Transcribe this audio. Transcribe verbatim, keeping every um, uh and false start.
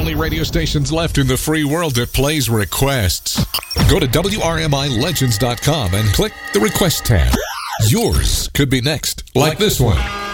only radio stations left in the free world that plays requests. Go to W R M I Legends dot com and click the Request tab. Yours could be next, like this one.